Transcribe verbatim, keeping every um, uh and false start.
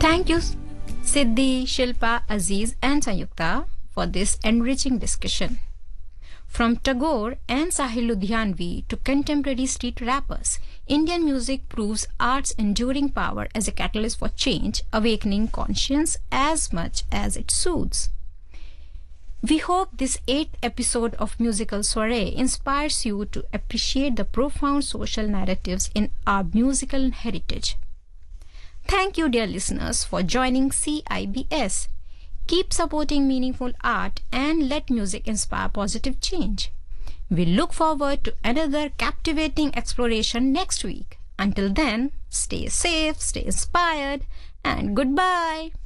Thank you, Siddhi, Shilpa, Aziz, and Sanyukta for this enriching discussion. From Tagore and Sahil Ludhianvi to contemporary street rappers, Indian music proves art's enduring power as a catalyst for change, awakening conscience as much as it soothes. We hope this eighth episode of Musical Soiree inspires you to appreciate the profound social narratives in our musical heritage. Thank you, dear listeners, for joining C I B S. Keep supporting meaningful art and let music inspire positive change. We look forward to another captivating exploration next week. Until then, stay safe, stay inspired, and goodbye.